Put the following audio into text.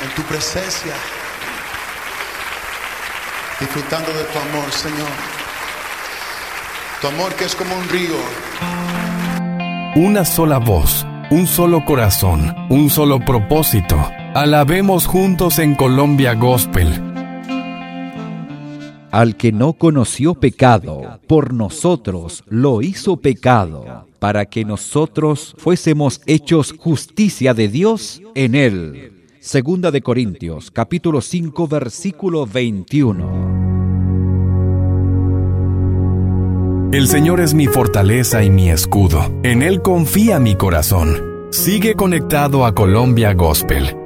en tu presencia, disfrutando de tu amor, Señor. Tu amor que es como un río. Una sola voz, un solo corazón, un solo propósito. Alabemos juntos en Colombia Gospel. Al que no conoció pecado, por nosotros lo hizo pecado, para que nosotros fuésemos hechos justicia de Dios en él. Segunda de Corintios, capítulo 5, versículo 21. El Señor es mi fortaleza y mi escudo. En Él confía mi corazón. Sigue conectado a Colombia Gospel.